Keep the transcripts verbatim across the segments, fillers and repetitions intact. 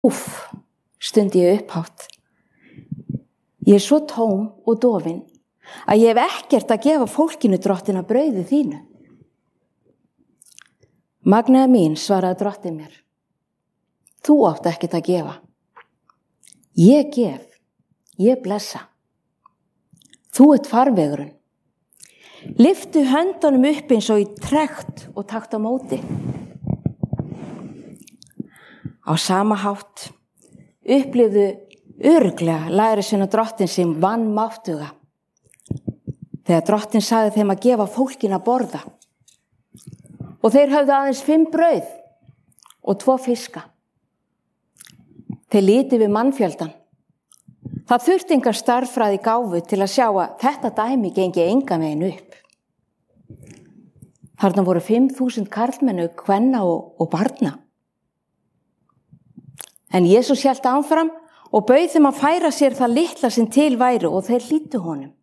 Úff, stundi ég upphátt. Ég er svo tóm og dofin að ég hef ekkert að gefa fólkinu drottin að brauði þínu. Magnaða mín, svaraði drottin mér. Þú átt ekkert að gefa. Ég gef, ég blessa. Þú ert farvegurinn. Lyftu höndunum upp eins og í trekt og takt á móti. Á sama hátt upplifðu örugglega lærisveina drottin sem vanmáttuga. Þegar drottin sagði þeim að gefa fólkinu að borða. Og þeir höfðu aðeins fimm brauð og tvo fiska. Þeir litu við mannfjöldan. Það þurfti engar stærðfræði gáfu til að sjá að þetta dæmi gengi engan veginn upp. Þarna voru fimm þúsund karlmennu, kvenna og, og barna. En Jesús hélt áfram og bauð þeim að færa sér það litla sem til væri og þeir hlýddu honum.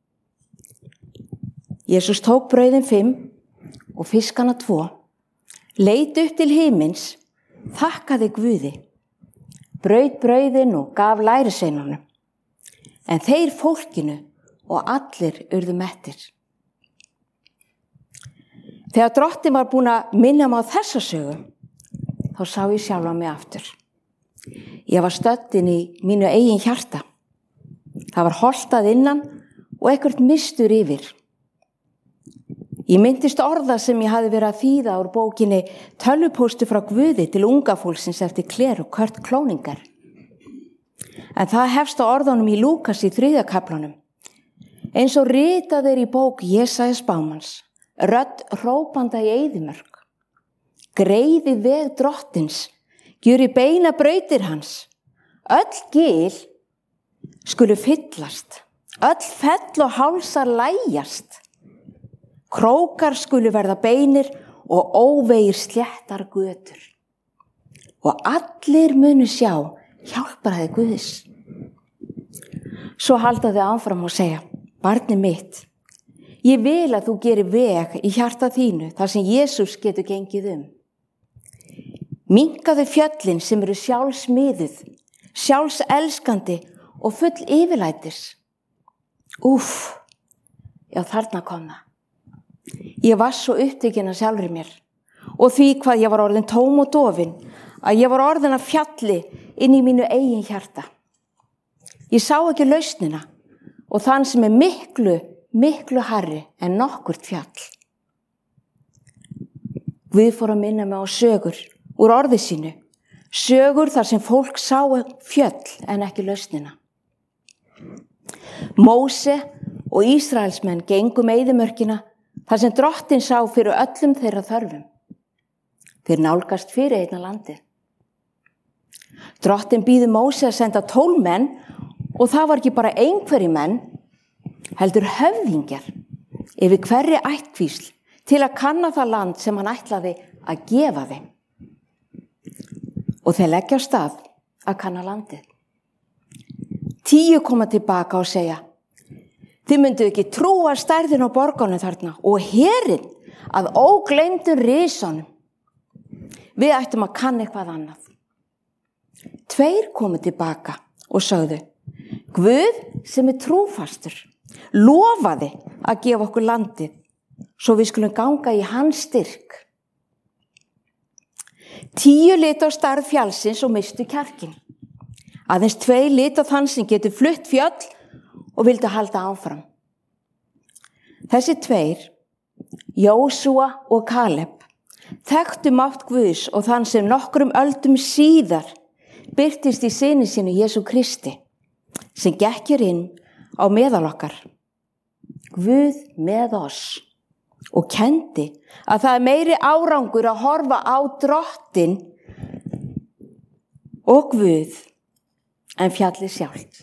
Jesús tók brauðin fimm og fiskana tvo, leit upp til himins, þakkaði Guði, braut brauðin og gaf lærisveinunum. En þeir fólkinu og allir urðu mettir. Þegar drottin var búin að minna mig á þessa sögu, þá sá ég sjálfa mig aftur. Ég var stödd inn í mínu eigin hjarta. Það var holtað innan og eitthvað mistur yfir. Ég myndist orða sem ég hafði verið að þýða úr bókinni Tölvupóstur frá Guði til unga fólksins eftir Claire og Kurt Cloninger. En það hefst á orðunum í Lúkas í þriðja kaflanum. Eins og ritað er í bók Jesaja spámanns, rödd hrópanda í eyðimörk. Greiði veg drottins, gjöri beina brautir hans. Öll gil skulu fyllast, öll fell og hálsar lægjast. Krókar skulu verða beinir og óvegir sléttar götur. Og allir munu sjá hjálpræði Guðs. Svo halda þau áfram og segja, barni mitt, ég vil að þú gerir veg í hjarta þínu þar sem Jesús getur gengið um. Minnkaðu fjöllin sem eru sjálfsmiðuð, sjálfselskandi og full yfirlætis. Úff, já þarna kom það. Ég var svo upptekin að sjálfri mér og því hvað ég var orðin tóm og dofin að ég var orðin að fjalli inn í mínu eigin hjarta. Ég sá ekki lausnina og þann sem er miklu, miklu hærri en nokkurt fjall. Guð fór að minna mig á sögur úr orði sínu, sögur þar sem fólk sá fjöll en ekki lausnina. Móse og Ísraelsmenn gengum eyðimörkina þar sem drottin sá fyrir öllum þeirra þörfum. Þeir nálgast fyrir einna landi. Drottin býður Móse að senda tólf menn og það var ekki bara einhverjir menn, heldur höfðingjar yfir hverri ættkvísl til að kanna það land sem hann ætlaði að gefa þeim. Og þeir leggja á stað að kanna landið. Tíu koma tilbaka og segja, þið myndu ekki trúa stærðin á borgunum þarna og herinn að ógleymdum risunum. Við ættum að kanna eitthvað annað. Tveir komu tilbaka og sögðu, Guð sem er trúfastur, lofaði að gefa okkur landið, svo við skulum ganga í hans styrk. Tíu litu á stærð fjallsins og mistu kjarkin. Aðeins tvei litu á þann sem getur flutt fjöll og vildu halda áfram. Þessi tveir, Jósúa og Kaleb, þekktu mátt Guðs og þann sem nokkrum öldum síðar birtist í syni sínu Jesú Kristi, sem gekkir inn á meðal okkar. Guð með oss og kendi að það er meiri árangur að horfa á drottin og Guð en fjallið sjálft.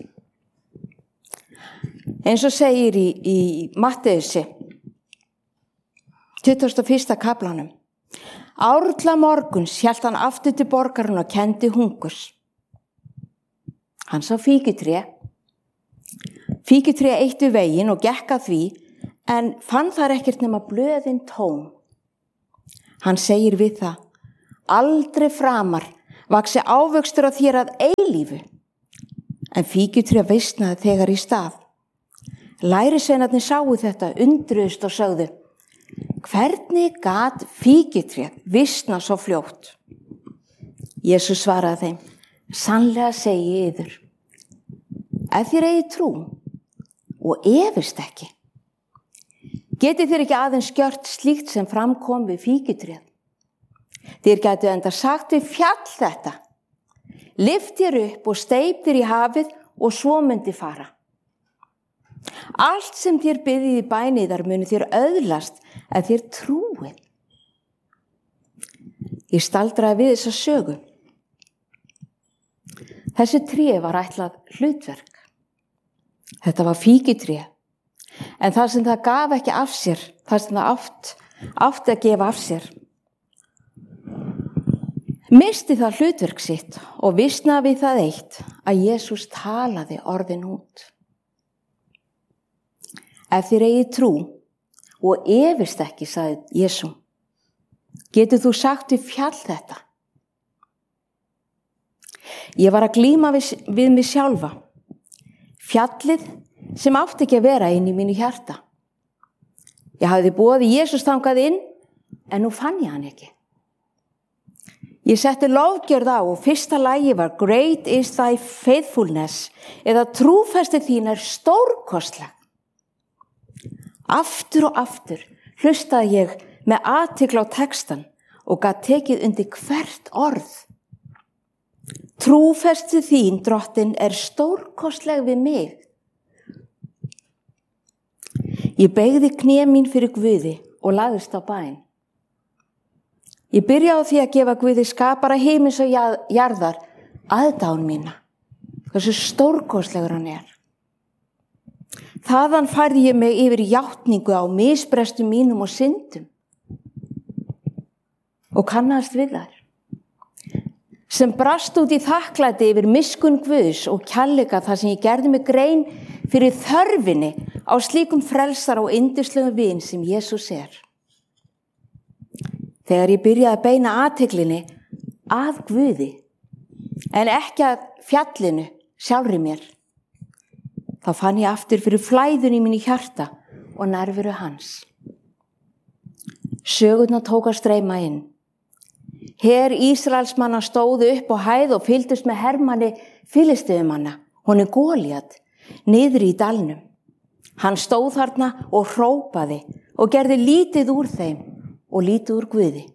Eins og segir í, í Matteusi, tuttugasta og fyrsta kaflanum, árla morguns hélt hann aftur til borgarinn og kendi hungurs. Hann sá fíkutré, fíkutré eitt við veginn og gekk að því, en fann þar ekkert nema blöðin tóm. Hann segir við það, aldrei framar vaxi ávöxtur á þér að eilífu. En fíkjutré visnaði þegar í stað. Lærisveinarnir sáu þetta, undruðust og sögðu: hvernig gat fíkjutréð visna svo fljótt? Jesús svaraði þeim: sannlega segi ég yður, ef þér eigið trú og efist ekki, getið þér ekki aðeins gjört slíkt sem framkom við fíkjutréð. Þér gætu enda sagt við fjall þetta: lyft þér upp og steyp þér í hafið, og svo myndi fara. Allt sem þér biðið í bæniðar muni þér öðlast ef þér trúið. Ég staldraði við þessa sögu. Þessi tré var ætlað hlutverk. Þetta var fíkjutré, en það sem það gaf ekki af sér, það sem það átt, átti að gefa af sér, misti það hlutverk sitt og visnaði við það eitt að Jesús talaði orðin út. Ef þér eigið trú og efist ekki, sagði Jesú, getur þú sagt við fjall þetta. Ég var að glíma við, við mig sjálfa. Fjallið sem átti ekki að vera inn í mínu hjarta. Ég hafði boðið Jesús þangað inn, en nú fann ég hann ekki. Ég setti lofgjörð á og fyrsta lagi var Great is thy faithfulness, eða trúfesti þín er stórkostleg. Aftur og aftur hlustaði ég með athygli á textan og gat tekið undir hvert orð. Trúfesti þín, drottin, er stórkostleg við mig. Ég beygði kné mín fyrir Guði og lagðist á bæn. Ég byrjaði á því að gefa Guði skapara heimins og jarðar aðdáun mína, hversu stórkostlegur hann er. Þaðan færði ég mig yfir í játningu á misbrestum mínum og syndum og kannast við þær, sem brast út í þakklæti yfir miskunn Guðs og kærleika þar sem ég gerði mig grein fyrir þörfinni á slíkum frelsar og yndislegum vin sem Jesús er. Þegar ég byrjaði að beina athyglinni að Guði, en ekki að fjallinu sjálfri mér, þá fann ég aftur fyrir flæðun í mínu hjarta og nærveru hans. Sögurnar tók að streyma inn. Her Ísraelsmanna stóðu upp á hæð og fylgdust með hermanni Filistiumanna, honum Góliat, niður í dalnum. Hann stóð þarna og hrópaði og gerði lítið úr þeim og lítið úr Guði.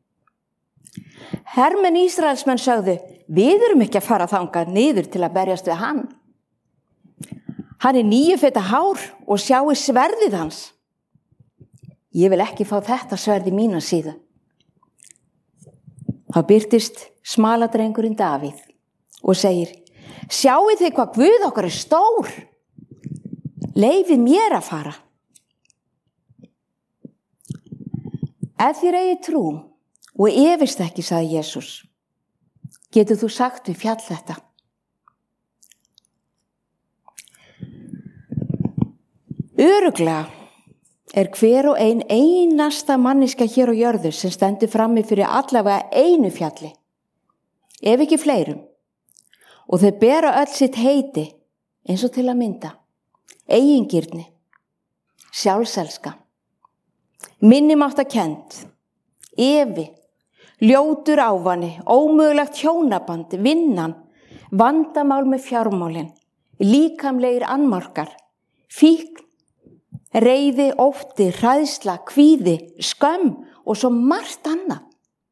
Hermenn Ísraelsmenn sögðu: við erum ekki að fara þangað niður til að berjast við hann. Hann er níu feta hár og sjáu sverðið hans. Ég vil ekki fá þetta sverði mína síðu. Þá birtist smaladrengurinn Davíð og segir: sjáu þið hvað Guð okkar er stór. Leyfið mér að fara. Ef þér eigið trú og efist ekki, sagði Jesús, getur þú sagt við fjall þetta. Örugglega er hver og ein einasta manniska hér á jörðu sem stendur frammi fyrir allavega einu fjalli, ef ekki fleirum, og þau bera öll sitt heiti eins og til að mynda eigingirni, sjálfselska, minnimáttakkennd, efi, ljótur ávani, ómögulegt hjónaband, vinnan, vandamál með fjármálin, líkamlegir annmarkar, fíkn, reiði, ótti, hræðsla, kvíði, skömm og svo margt annað.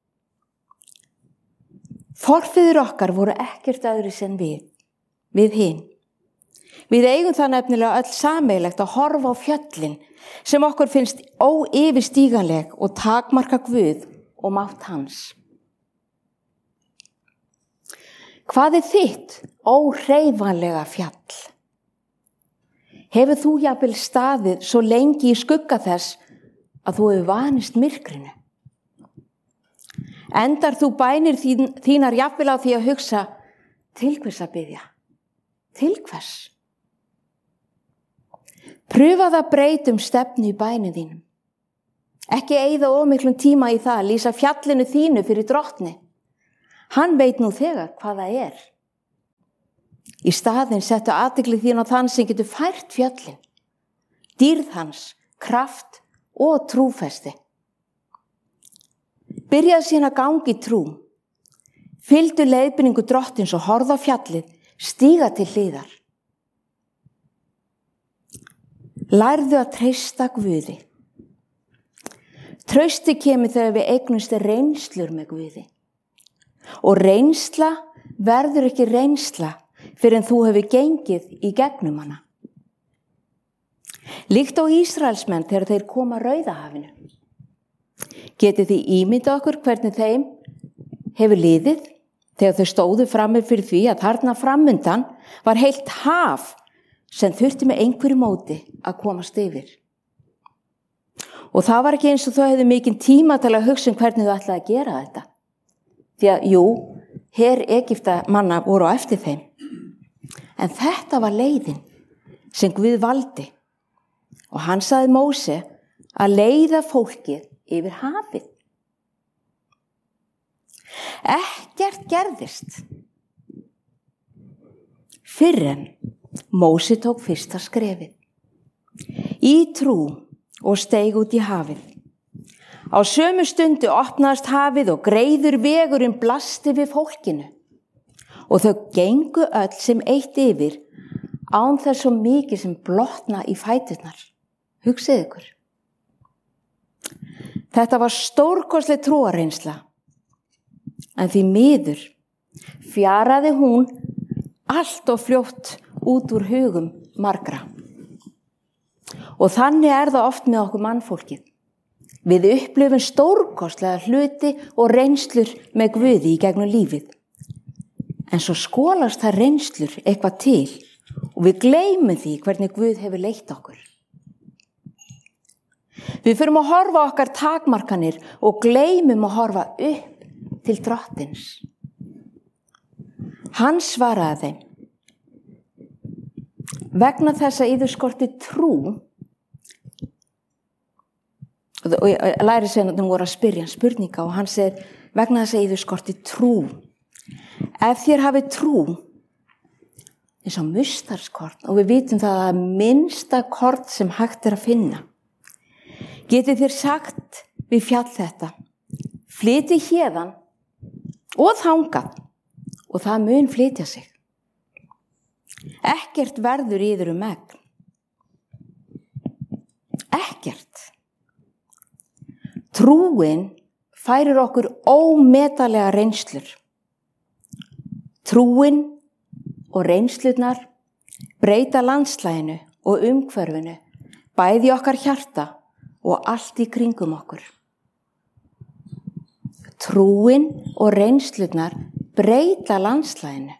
Forfeður okkar voru ekkert öðru sem við, við hin. Við eigum það nefnilega öll sameiginlegt að horfa á fjöllin sem okkur finnst óyfirstíganleg og takmarka Guð og mátt hans. Hvað er þitt óhreyfanlega fjall? Hefur þú jafnvel staðið svo lengi í skugga þess að þú hefur vanist myrkrinu? Endar þú bænir þín, þínar jafnvel á því að hugsa: til hvers að biðja? Til hvers? Pröfaðu að breyta um stefnu í bænum þínum. Ekki eyða of miklum tíma í það að lýsa fjallinu þínu fyrir drottni. Hann veit nú þegar hvað það er. Í staðinn settu athygli þín á þann sem getur fært fjöllin, dýrð hans, kraft og trúfesti. Byrjaðu síðan að ganga í trú. Fylgdu leiðbeiningu Drottins og horfðu á fjallið, stíga til hliðar. Lærðu að treysta Guði. Trausti kemur þegar við eignumst reynslur með Guði. Og reynsla verður ekki reynsla fyrir en þú hefur gengið í gegnum hana. Líkt á Ísraelsmenn þegar þeir koma að Rauðahafinu. Getið þið ímyndað okkur hvernig þeim hefur liðið þegar þau stóðu frammi fyrir því að þarna framundan var heilt haf sem þurfti með einhverju móti að komast yfir. Og það var ekki eins og þau hefðu mikinn tíma til að hugsa um hvernig þau ætlaði að gera þetta. Því að, jú, her Egypta manna voru á eftir þeim. En þetta var leiðin sem Guð valdi. Og hann sagði Móse að leiða fólkið yfir hafið. Ekkert gerðist. Fyrr en Móse tók fyrsta skrefið. Í trú og steig út í hafið. Á sömu stundu opnaðist hafið og greiður vegurinn blasti við fólkinu. Og þau gengu öll sem eitt yfir án þess svo mikið sem blotna í fæturnar. Hugsið ykkur. Þetta var stórkostleg trúarreynsla. En því miður fjaraði hún allt og fljótt út úr hugum margra. Og þannig er það oft með okkur mannfólkið. Við upplifum stórkostlega hluti og reynslur með Guði í gegnum lífið. En svo skolast það reynslur eitthvað til og við gleymum því hvernig Guð hefur leitt okkur. Við förum að horfa á okkar takmarkanir og gleymum að horfa upp til Drottins. Hann svaraði þeim. Vegna þess að yður skorti trú, og læri segja að þeim voru að spyrja spurninga og hann segir, vegna þess að yður skorti trú. Ef þér hafi trú, eins og mustarskort, og við vitum það að minnsta kort sem hægt er að finna, getið þér sagt við fjall þetta, flytji héðan og þangað og það mun flytja sig. Ekkert verður yður um megn. Ekkert. Trúin færir okkur ómetalega reynslur. Trúin og reynslurnar breyta landslaginu og umhverfinu, bæði okkar hjarta og allt í kringum okkur. Trúin og reynslurnar breyta landslaginu.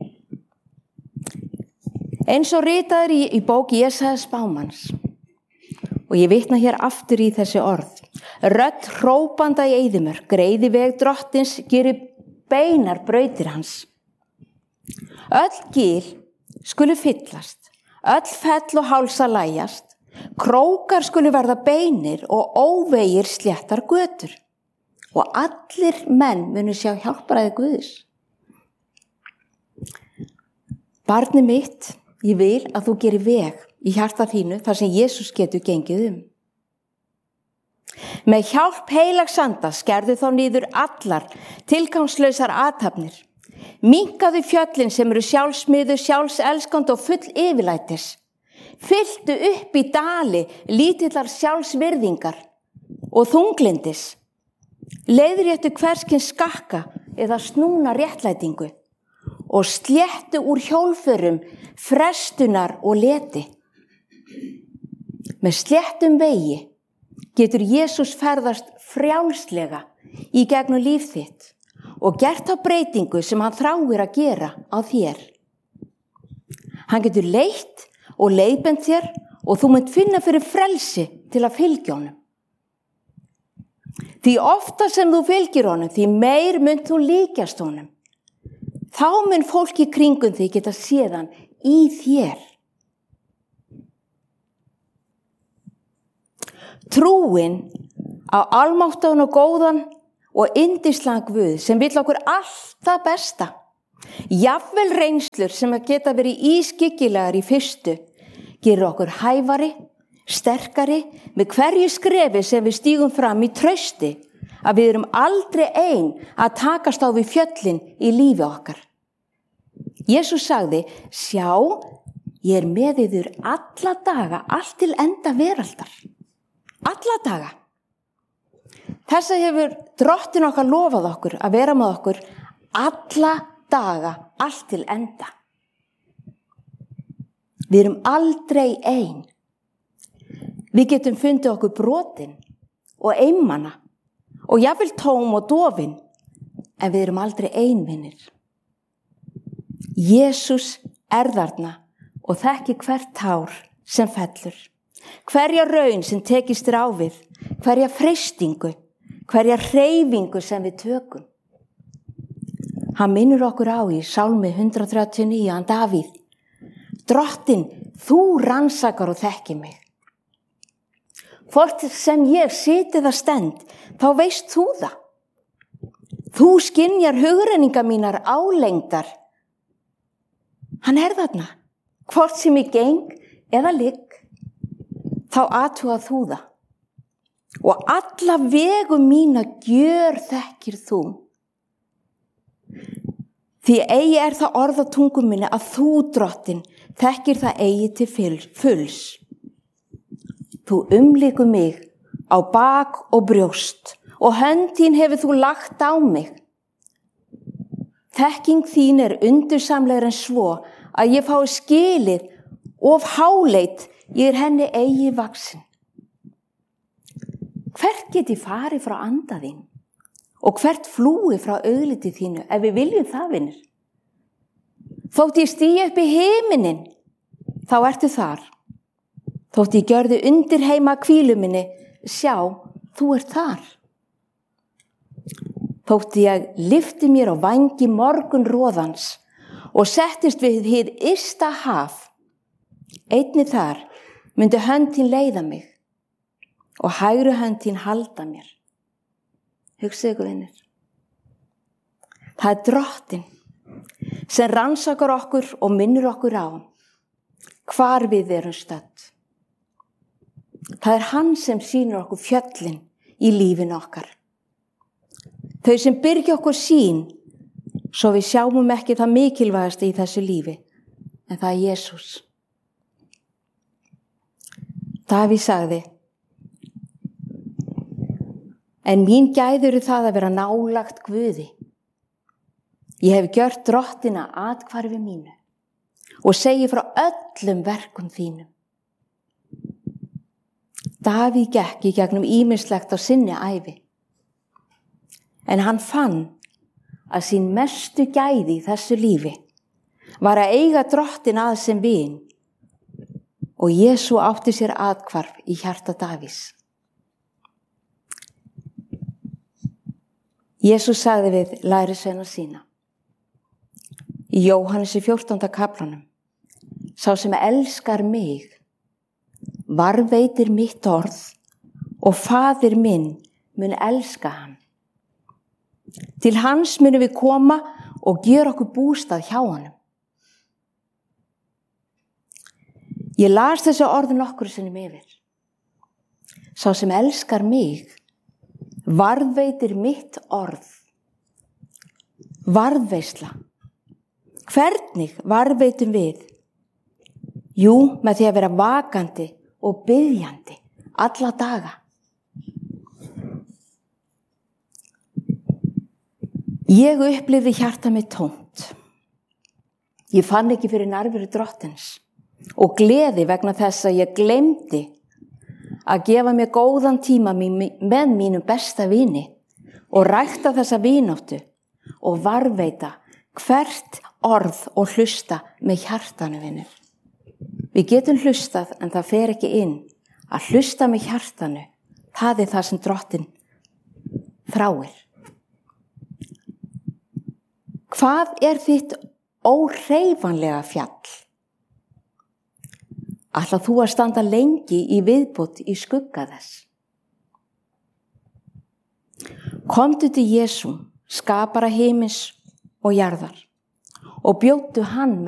Eins og ritaður í, í bók Jesaja spámanns. Og ég vitna hér aftur í þessi orð. Rödd hrópanda í eyðimörk, greiði veg Drottins, geri beinar brautir hans. Öll gil skulu fyllast, öll fell og hálsa lægjast, krókar skulu verða beinir og óvegir sléttar götur. Og allir menn munu sjá hjálparæði Guðs. Barni mitt, ég vil að þú gerir veg í hjarta þínu þar sem Jesús getur gengið um. Með hjálp heilags anda skerðu þá niður allar tilgangslausar athafnir. Minnkaðu fjöllin sem eru sjálfsmiðu, sjálfselskandi og full yfirlætis. Fylltu upp í dali lítillar sjálfsvirðingar og þunglindis. Leiðréttu hverskins skakka eða snúna réttlætingu. Og sléttu úr hjólförum, frestunar og leti. Með sléttum vegi getur Jesús ferðast frjálslega í gegnum líf þitt og gert þá breytingu sem hann þráir að gera á þér. Hann getur leitt og leiðbent þér og þú munt finna fyrir frelsi til að fylgja honum. Því ofta sem þú fylgir honum, því meir munt þú líkjast honum. Þá mun fólk í kringum þig geta séðan í þér. Trúin á almáttugan og góðan og yndislegan Guð sem vill okkur allt það besta. Jafnvel reynslur sem að geta verið ískyggilegar í fyrstu gerir okkur hæfari, sterkari með hverju skrefi sem við stígum fram í trausti að við erum aldrei ein að takast á við fjöllin í lífi okkar. Jesús sagði, sjá, ég er með yður alla daga, allt til enda veraldar. Alla daga. Þess að hefur drottin okkar lofað okkur að vera með okkur alla daga, allt til enda. Við erum aldrei ein. Við getum fundið okkur brotin og einmana og jafnvel tóm og dofin, en við erum aldrei einvinnir. Jesús er þarna og þekki hvert tár sem fellur, hverja raun sem tekist á við, hverja freistingu, hverja hreyfingu sem við tökum. Hann minnur okkur á í Sálmi hundrað þrjátíu og níu, hann Davíð, Drottin, þú rannsakar og þekki mig. Hvort sem ég siti það stend, þá veist þú það. Þú skynjar hugrenningar mínar álengdar. Hann er þarna. Hvort sem ég geng eða ligg, þá athugað þú það. Og alla vegu mína gjör þekkir þú. Því eigi er það orð á tungu minni að þú, Drottin, þekkir það eigi til fulls. Þú umlykur mig á bak og brjóst og hönd þín hefur þú lagt á mig. Þekking þín er undursamlegri en svo að ég fái skilið of háleit, ég er henni eigi vaksin. Hvert get ég farið frá anda þín og hvert flúi frá augliti þínu ef við viljum það, vinur? Þótt ég stígi upp í himinin, þá ertu þar. Þótt ég gjörði undir heima hvílu minni, sjá, þú ert þar. Þótt ég lyfti mér á vængi morgunroðans og settist við hið ysta haf, einnig þar myndi hönd þín leiða mig og hægri hönd þín halda mér. Hugsið ykkur, vinir. Það er Drottinn sem rannsakar okkur og minnir okkur á hvar við erum stödd. Það er hann sem sýnir okkur fjöllin í lífinu okkar. Þau sem byrgja okkur sýn, svo við sjáum ekki það mikilvægast í þessu lífi, en það er Jesús. Davíð sagði, en mín gæði eru það að vera nálagt Guði. Ég hef gjört Drottina athvarfi mínu og segi frá öllum verkum þínum. Davíð gekk í gegnum ýmislegt á sinni ævi. En hann fann að sín mestu gæði í þessu lífi var að eiga Drottin að sem vin og Jesú átti sér athvarf í hjarta Davíðs. Jesús sagði við lærisveina sína í Jóhannesi fjórtánda kaflanum, sá sem elskar mig varðveitir mitt orð og faðir minn mun elska hann. Til hans munum við koma og gera okkur bústað hjá honum. Ég las þessi orð nokkru sinnum yfir. Sá sem elskar mig varðveitir mitt orð. Varðveisla. Hvernig varðveitum við? Jú, með því að vera vakandi og biðjandi alla daga. Ég upplifði hjarta mitt tómt. Ég fann ekki fyrir nærveru Drottins og gleði vegna þess að ég gleymdi að gefa mér góðan tíma með mínum besta vini og rækta þessa vináttu og varðveita hvert orð og hlusta með hjartanu, vinur. Við getum hlustað en það fer ekki inn. Að hlusta með hjartanu, það er það sem Drottinn þráir. Hvað er þitt óhreyfanlega fjall? Ætlar þú að standa lengi í viðbót í skugga þess? Komdu til Jesú, skapara himins og jarðar, og bjóddu hann